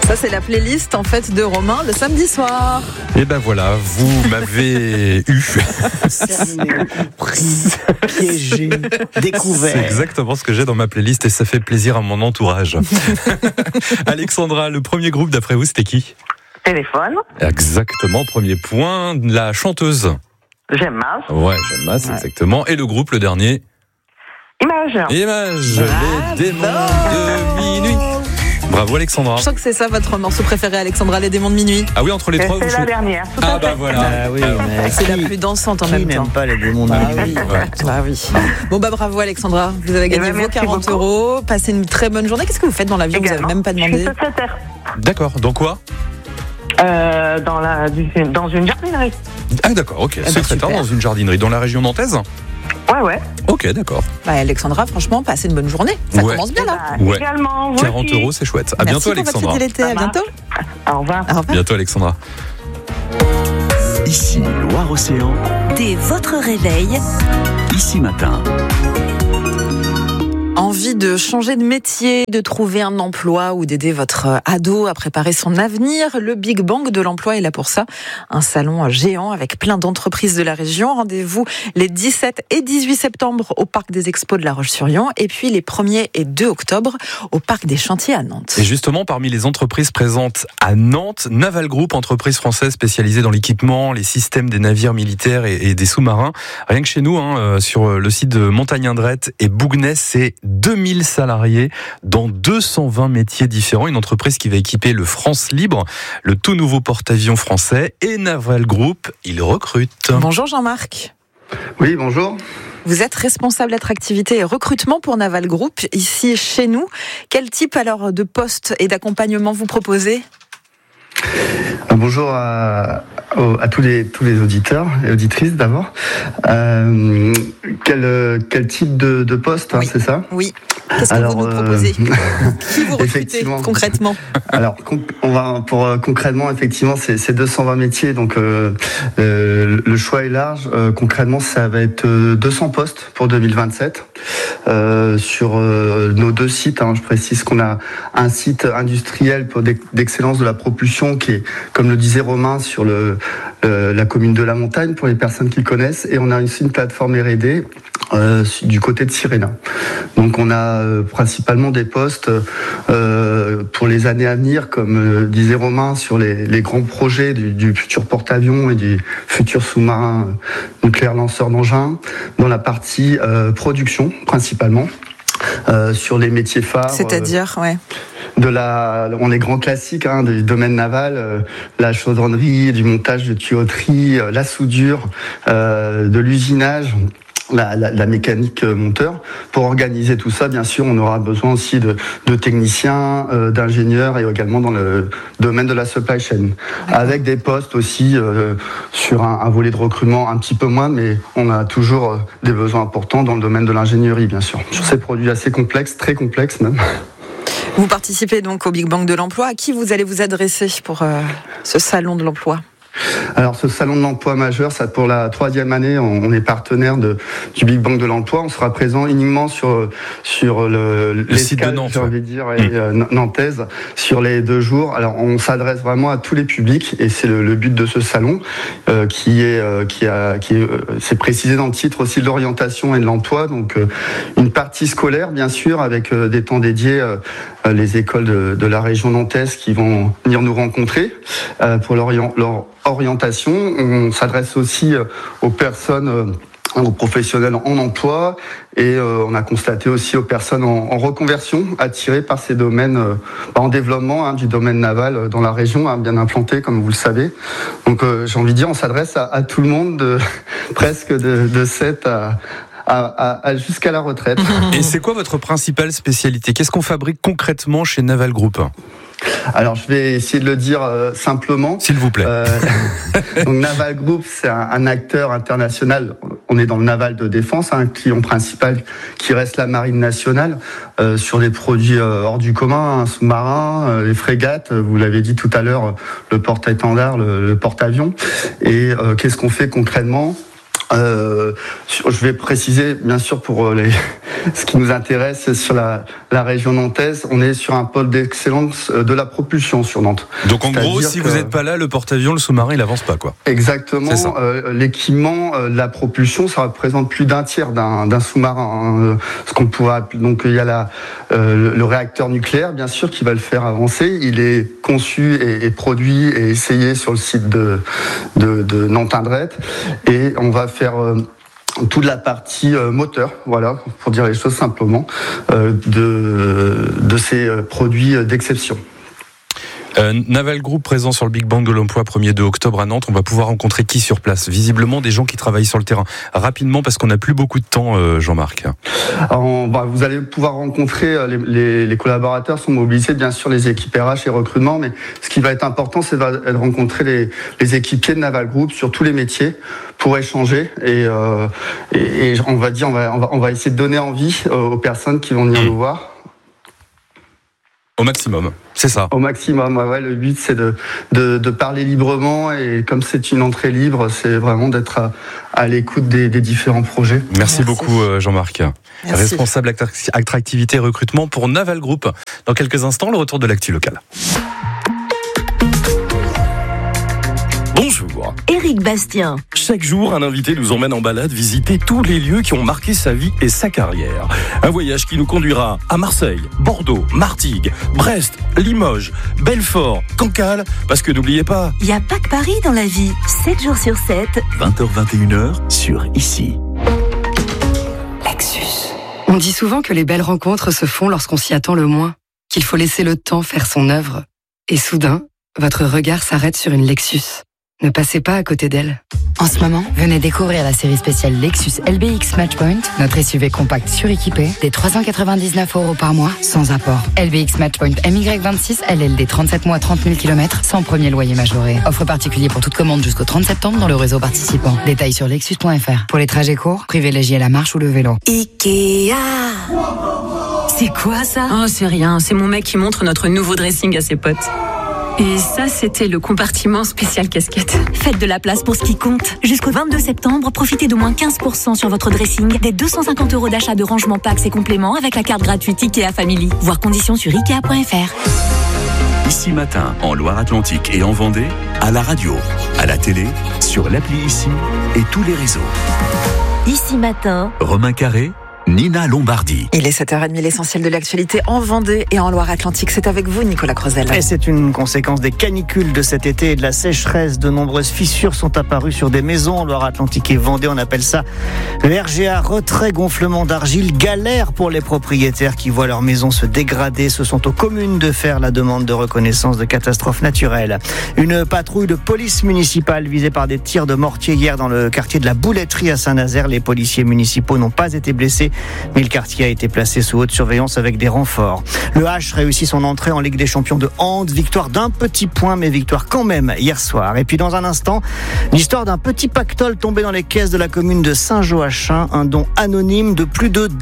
Ça, c'est la playlist en fait de Romain le samedi soir. Et ben voilà, vous m'avez eu. Cerné, compris, piégé, découvert. C'est exactement ce que j'ai dans ma playlist et ça fait plaisir à mon entourage. Alexandra, le premier groupe d'après vous, c'était qui ? Téléphone. Exactement, premier point. La chanteuse. J'aime Mas. Ouais, j'aime Mas, exactement. Et le groupe, le dernier ? Image. Image, les démons de minuit. Bravo Alexandra. Je sens que c'est ça votre morceau préféré, Alexandra, les démons de minuit. Ah oui, entre les trois, C'est la dernière. Tout à Ah bah fait. voilà. Ah oui, mais C'est la plus dansante en qui même temps. n'aime pas les démons de minuit? Bah oui. Bon bah bravo Alexandra, vous avez gagné ben, vos merci 40 beaucoup. €. Passez une très bonne journée. Qu'est-ce que vous faites dans l'avion ? Vous n'avez Également. même pas Je demandé. suis secrétaire. D'accord, dans quoi ? Dans une jardinerie. Ah d'accord, ok. Secrétaire super. dans une jardinerie. Dans la région nantaise ? Ouais. Ok, d'accord. Bah, Alexandra, franchement, passez une bonne journée. Ça Ouais. commence bien là. Ouais. Également. vous 40 aussi. €, c'est chouette. À Merci bientôt pour votre Alexandra. fidélité. À Ça marche. bientôt. Au revoir. Au revoir. Bientôt Alexandra. Ici Loire-Océan, Dès votre réveil, ici matin. Envie de changer de métier, de trouver un emploi ou d'aider votre ado à préparer son avenir. Le Big Bang de l'emploi est là pour ça. Un salon géant avec plein d'entreprises de la région. Rendez-vous les 17 et 18 septembre au Parc des Expos de La Roche-sur-Yon et puis les 1er et 2 octobre au Parc des Chantiers à Nantes. Et justement, parmi les entreprises présentes à Nantes, Naval Group, entreprise française spécialisée dans l'équipement, les systèmes des navires militaires et des sous-marins. Rien que chez nous, sur le site de Montagne-Indrette et Bougnès, c'est 2000 salariés dans 220 métiers différents. Une entreprise qui va équiper le France Libre, le tout nouveau porte-avions français, et Naval Group, il recrute. Bonjour Jean-Marc. Oui, bonjour. Vous êtes responsable attractivité et recrutement pour Naval Group, ici chez nous. Quel type alors de poste et d'accompagnement vous proposez ? Bonjour à tous les auditeurs et auditrices d'abord. Quel type de poste, Oui. C'est ça ? Oui. Qu'est-ce que vous nous proposez ? Qui vous recrutez effectivement. concrètement ? Alors, concrètement, effectivement, c'est 220 métiers, donc le choix est large. Concrètement, ça va être 200 postes pour 2027 sur nos 2 sites. Je précise qu'on a un site industriel d'excellence de la propulsion qui est, comme le disait Romain, sur la commune de la Montagne pour les personnes qui connaissent, et on a aussi une plateforme R&D du côté de Sirena. Donc on a principalement des postes pour les années à venir, comme disait Romain, sur les grands projets du futur porte-avions et du futur sous-marin nucléaire lanceur d'engins, dans la partie production principalement, sur les métiers phares. C'est-à-dire, ouais. On est grand classique du domaine naval, la chaudronnerie, du montage de tuyauterie, la soudure, de l'usinage. La mécanique monteur. Pour organiser tout ça, bien sûr, on aura besoin aussi de techniciens, d'ingénieurs et également dans le domaine de la supply chain. Avec des postes aussi sur un volet de recrutement un petit peu moins, mais on a toujours des besoins importants dans le domaine de l'ingénierie, bien sûr. Sur ces produits assez complexes, très complexes même. Vous participez donc au Big Bang de l'emploi. À qui vous allez vous adresser pour ce salon de l'emploi ? Alors, ce salon de l'emploi majeur, ça pour la 3e année, on est partenaire du Big Bang de l'emploi. On sera présent uniquement sur le site de Nantes, j'ai envie de dire, nantaise, sur les 2 jours. Alors, on s'adresse vraiment à tous les publics, et c'est le but de ce salon, c'est précisé dans le titre aussi, de l'orientation et de l'emploi. Donc, une partie scolaire, bien sûr, avec des temps dédiés, les écoles de la région nantaise qui vont venir nous rencontrer pour leur orientation. On s'adresse aussi aux personnes, aux professionnels en emploi, et on a constaté aussi aux personnes en reconversion attirées par ces domaines en développement du domaine naval dans la région, bien implanté comme vous le savez. Donc j'ai envie de dire, on s'adresse à tout le monde, presque de 7 à jusqu'à la retraite. Et c'est quoi votre principale spécialité ? Qu'est-ce qu'on fabrique concrètement chez Naval Group ? Alors, je vais essayer de le dire simplement. S'il vous plaît. Donc, Naval Group, c'est un acteur international. On est dans le naval de défense, un client principal qui reste la Marine nationale, sur des produits hors du commun, un sous-marin, les frégates, vous l'avez dit tout à l'heure, le porte-étendard, le porte-avions. Et qu'est-ce qu'on fait concrètement ? Je vais préciser, bien sûr, pour ce qui nous intéresse, sur la région nantaise, on est sur un pôle d'excellence de la propulsion sur Nantes. Donc en gros, si vous n'êtes pas là, le porte-avions, le sous-marin, il avance pas, quoi. Exactement. L'équipement, la propulsion, ça représente plus d'un tiers d'un sous-marin. Ce qu'on pourrait appeler, donc il y a le réacteur nucléaire, bien sûr, qui va le faire avancer. Il est conçu et produit et essayé sur le site de Nantes-Indrette, et on va faire toute la partie moteur, voilà, pour dire les choses simplement, de ces produits d'exception. Naval Group présent sur le Big Bang de l'emploi 1er 2 octobre à Nantes. On va pouvoir rencontrer qui sur place? Visiblement des gens qui travaillent sur le terrain. Rapidement, parce qu'on n'a plus beaucoup de temps, Jean-Marc. Alors, vous allez pouvoir rencontrer les collaborateurs sont mobilisés, bien sûr, les équipes RH et recrutement, mais ce qui va être important, c'est de rencontrer les équipiers de Naval Group sur tous les métiers pour échanger et on va essayer de donner envie aux personnes qui vont venir nous voir. Au maximum, c'est ça. Au maximum, ouais. Le but, c'est de parler librement, et comme c'est une entrée libre, c'est vraiment d'être à l'écoute des différents projets. Merci beaucoup, Jean-Marc. Merci. Responsable attractivité et recrutement pour Naval Group. Dans quelques instants, le retour de l'actu locale. Bonjour. Éric Bastien. Chaque jour, un invité nous emmène en balade visiter tous les lieux qui ont marqué sa vie et sa carrière. Un voyage qui nous conduira à Marseille, Bordeaux, Martigues, Brest, Limoges, Belfort, Cancale, parce que n'oubliez pas, Il n'y a pas que Paris dans la vie. 7 jours sur 7. 20h-21h sur Ici. Lexus. On dit souvent que les belles rencontres se font lorsqu'on s'y attend le moins, qu'il faut laisser le temps faire son œuvre. Et soudain, votre regard s'arrête sur une Lexus. Ne passez pas à côté d'elle. En ce moment, venez découvrir la série spéciale Lexus LBX Matchpoint, notre SUV compact suréquipé, des 399 € par mois, sans apport. LBX Matchpoint MY26, LLD 37 mois, 30 000 km, sans premier loyer majoré. Offre particulier pour toute commande jusqu'au 30 septembre dans le réseau participant. Détails sur lexus.fr. Pour les trajets courts, privilégiez la marche ou le vélo. Ikea. C'est quoi ça? Oh, c'est rien. C'est mon mec qui montre notre nouveau dressing à ses potes. Et ça, c'était le compartiment spécial casquette. Faites de la place pour ce qui compte. Jusqu'au 22 septembre, profitez de moins 15% sur votre dressing, des 250 € d'achat de rangement packs et compléments avec la carte gratuite Ikea Family. Voir conditions sur Ikea.fr. Ici Matin, en Loire-Atlantique et en Vendée, à la radio, à la télé, sur l'appli Ici et tous les réseaux. Ici Matin. Romain Carré, Nina Lombardi. Il est 7h30, l'essentiel de l'actualité en Vendée et en Loire-Atlantique. C'est avec vous, Nicolas Crozel. Et c'est une conséquence des canicules de cet été et de la sécheresse. De nombreuses fissures sont apparues sur des maisons en Loire-Atlantique et Vendée. On appelle ça le RGA, retrait gonflement d'argile. Galère pour les propriétaires qui voient leur maison se dégrader. Ce sont aux communes de faire la demande de reconnaissance de catastrophe naturelle. Une patrouille de police municipale visée par des tirs de mortier hier dans le quartier de la Bouletterie à Saint-Nazaire. Les policiers municipaux n'ont pas été blessés, mais le quartier a été placé sous haute surveillance avec des renforts. Le H réussit son entrée en Ligue des Champions de hand. Victoire d'un petit point, mais victoire quand même hier soir. Et puis dans un instant, l'histoire d'un petit pactole tombé dans les caisses de la commune de Saint-Joachim. Un don anonyme de plus de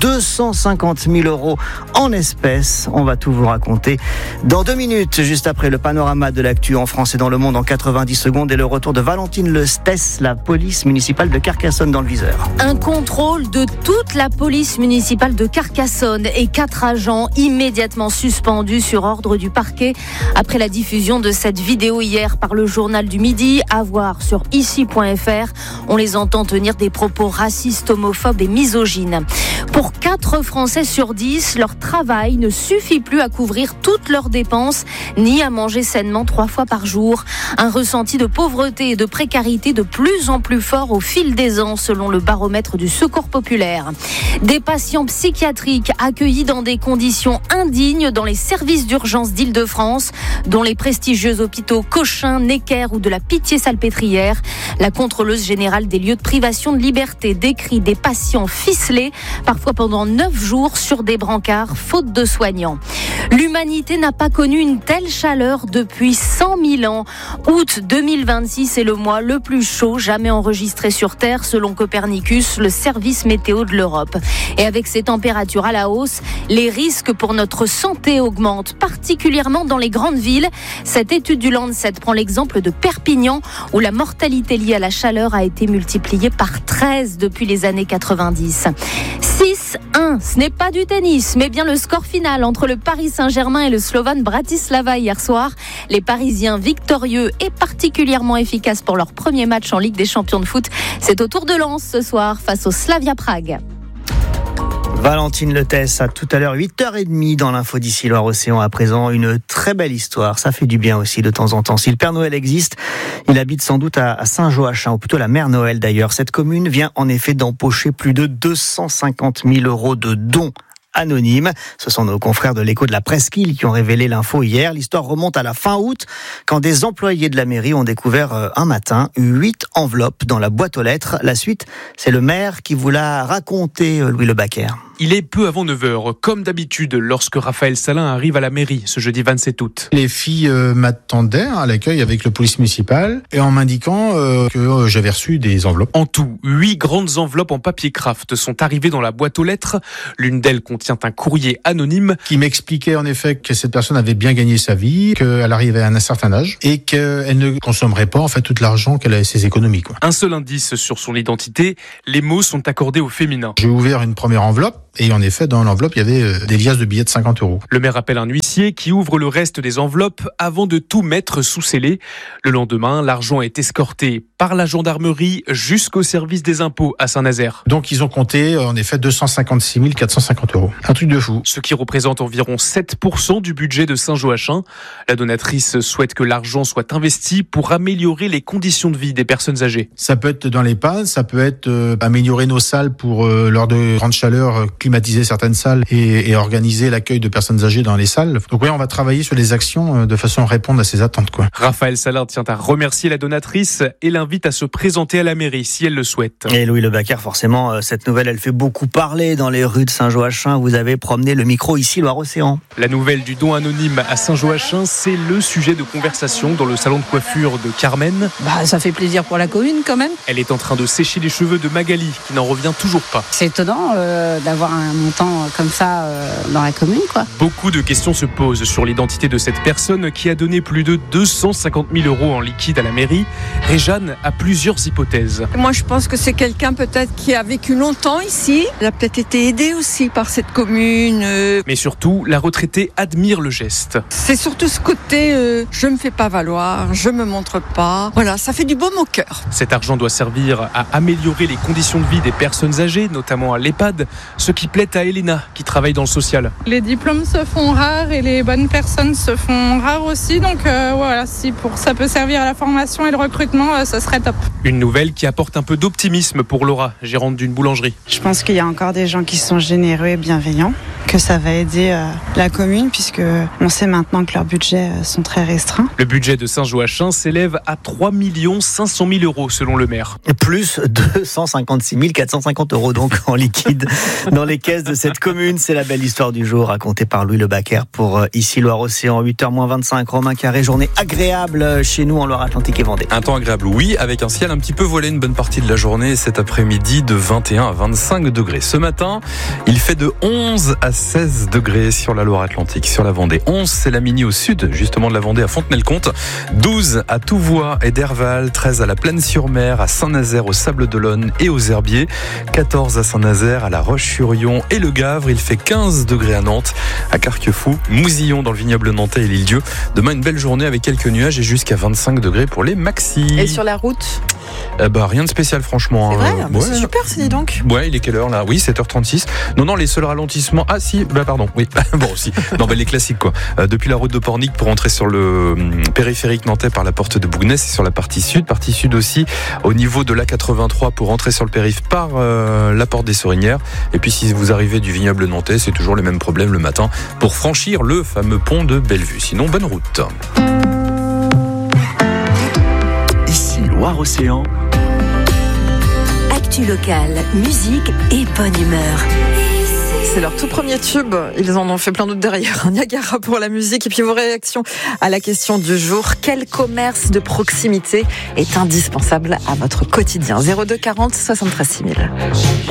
250 000 € en espèces. On va tout vous raconter dans 2 minutes, juste après le panorama de l'actu en France et dans le monde en 90 secondes et le retour de Valentine Lestès, la police municipale de Carcassonne dans le viseur. Un contrôle de toute la police municipale de Carcassonne et 4 agents immédiatement suspendus sur ordre du parquet après la diffusion de cette vidéo hier par le journal du Midi. À voir sur ici.fr. On les entend tenir des propos racistes, homophobes et misogynes. Pour 4 Français sur 10, leur travail ne suffit plus à couvrir toutes leurs dépenses ni à manger sainement 3 fois par jour. Un ressenti de pauvreté et de précarité de plus en plus fort au fil des ans selon le baromètre du Secours populaire. Des patients psychiatriques accueillis dans des conditions indignes dans les services d'urgence d'Île-de-France, dont les prestigieux hôpitaux Cochin, Necker ou de la Pitié-Salpêtrière. La contrôleuse générale des lieux de privation de liberté décrit des patients ficelés, parfois pendant 9 jours sur des brancards, faute de soignants. L'humanité n'a pas connu une telle chaleur depuis 100 000 ans. Août 2026 est le mois le plus chaud jamais enregistré sur Terre, selon Copernicus, le service météo de l'Europe. Et avec ces températures à la hausse, les risques pour notre santé augmentent, particulièrement dans les grandes villes. Cette étude du Lancet prend l'exemple de Perpignan, où la mortalité liée à la chaleur a été multipliée par 13 depuis les années 90. 6-1, ce n'est pas du tennis, mais bien le score final entre le Paris Saint-Germain et le Slovan Bratislava hier soir. Les Parisiens victorieux et particulièrement efficaces pour leur premier match en Ligue des Champions de foot. C'est au tour de Lens ce soir face au Slavia Prague. Valentine Letès, à tout à l'heure, 8h30 dans l'info d'ici Loire-Océan. À présent, une très belle histoire. Ça fait du bien aussi de temps en temps. Si le Père Noël existe, il habite sans doute à Saint-Joachim, ou plutôt la Mère Noël d'ailleurs. Cette commune vient en effet d'empocher plus de 250 000 € de dons anonymes. Ce sont nos confrères de l'Écho de la Presqu'île qui ont révélé l'info hier. L'histoire remonte à la fin août, quand des employés de la mairie ont découvert un matin 8 enveloppes dans la boîte aux lettres. La suite, c'est le maire qui vous l'a raconté, Louis Le Baquer. Il est peu avant 9h, comme d'habitude, lorsque Raphaël Salin arrive à la mairie ce jeudi 27 août. Les filles m'attendaient à l'accueil avec le police municipal et en m'indiquant que j'avais reçu des enveloppes. En tout, 8 grandes enveloppes en papier craft sont arrivées dans la boîte aux lettres. L'une d'elles contient un courrier anonyme qui m'expliquait en effet que cette personne avait bien gagné sa vie, qu'elle arrivait à un certain âge et qu'elle ne consommerait pas en fait tout l'argent qu'elle avait ses économies. Un seul indice sur son identité, les mots sont accordés au féminin. J'ai ouvert une première enveloppe. Et en effet, dans l'enveloppe, il y avait des liasses de billets de 50 €. Le maire appelle un huissier qui ouvre le reste des enveloppes avant de tout mettre sous scellé. Le lendemain, l'argent est escorté par la gendarmerie jusqu'au service des impôts à Saint-Nazaire. Donc ils ont compté en effet 256 450 €. Un truc de fou. Ce qui représente environ 7% du budget de Saint-Joachim. La donatrice souhaite que l'argent soit investi pour améliorer les conditions de vie des personnes âgées. Ça peut être dans l'EHPAD, ça peut être améliorer nos salles pour, lors de grandes chaleurs, climatiser certaines salles et organiser l'accueil de personnes âgées dans les salles. Donc oui, on va travailler sur des actions de façon à répondre à ces attentes, quoi. Raphaël Salin tient à remercier la donatrice et l'invite à se présenter à la mairie si elle le souhaite. Et Louis Le Baquer, forcément, cette nouvelle, elle fait beaucoup parler dans les rues de Saint-Joachim. Vous avez promené le micro ici, Loire-Océan. La nouvelle du don anonyme à Saint-Joachim, c'est le sujet de conversation dans le salon de coiffure de Carmen. Ça fait plaisir pour la commune quand même. Elle est en train de sécher les cheveux de Magali, qui n'en revient toujours pas. C'est étonnant d'avoir un montant comme ça dans la commune, quoi. Beaucoup de questions se posent sur l'identité de cette personne qui a donné plus de 250 000 € en liquide à la mairie. Réjeanne a plusieurs hypothèses. Moi, je pense que c'est quelqu'un peut-être qui a vécu longtemps ici. Il a peut-être été aidé aussi par cette commune. Mais surtout, la retraitée admire le geste. C'est surtout ce côté je me fais pas valoir, je me montre pas. Voilà, ça fait du baume au cœur. Cet argent doit servir à améliorer les conditions de vie des personnes âgées, notamment à l'EHPAD, ce qui plaît à Elena, qui travaille dans le social. Les diplômes se font rares et les bonnes personnes se font rares aussi, donc voilà, si ça peut servir à la formation et le recrutement, ça serait top. Une nouvelle qui apporte un peu d'optimisme pour Laura, gérante d'une boulangerie. Je pense qu'il y a encore des gens qui sont généreux et bienveillants, que ça va aider la commune, puisque on sait maintenant que leurs budgets sont très restreints. Le budget de Saint-Joachim s'élève à 3 500 000 € selon le maire. Plus 256 450 € donc en liquide dans les caisses de cette commune. C'est la belle histoire du jour racontée par Louis Le Baquer pour ici Loire-Océan. 8h-25, Romain Carré, journée agréable chez nous en Loire-Atlantique et Vendée. Un temps agréable, oui, avec un ciel un petit peu voilé une bonne partie de la journée. Cet après-midi de 21 à 25 degrés. Ce matin, il fait de 11 à 16 degrés sur la Loire-Atlantique, sur la Vendée. 11, c'est la Mini au sud, justement de la Vendée, à Fontenay-le-Comte. 12 à Touvois et Derval. 13 à la Plaine-sur-Mer, à Saint-Nazaire, au Sable-d'Olonne et aux Herbiers. 14 à Saint-Nazaire, à La Roche-sur-Yon et le Gavre. Il fait 15 degrés à Nantes, à Carquefou, Mousillon dans le vignoble nantais et l'Île-Dieu. Demain, une belle journée avec quelques nuages et jusqu'à 25 degrés pour les maxis. Et sur la route ? Rien de spécial franchement. C'est vrai, c'est super, c'est dis donc. Ouais, il est quelle heure là ? Oui, 7h36. Non, les seuls ralentissements. Ah si, pardon, oui. Bon, si. Non, les classiques quoi. Depuis la route de Pornic pour entrer sur le périphérique nantais par la porte de Bougnès et sur la partie sud aussi au niveau de l'A83 pour entrer sur le périph' par la porte des Sorinières. Et puis si vous arrivez du vignoble nantais, c'est toujours les mêmes problèmes le matin pour franchir le fameux pont de Bellevue. Sinon, bonne route. Ici Loire-Océan. Actu locale, musique et bonne humeur. C'est leur tout premier tube. Ils en ont fait plein d'autres derrière. Niagara pour la musique. Et puis vos réactions à la question du jour. Quel commerce de proximité est indispensable à votre quotidien ? 02 40 73 6000.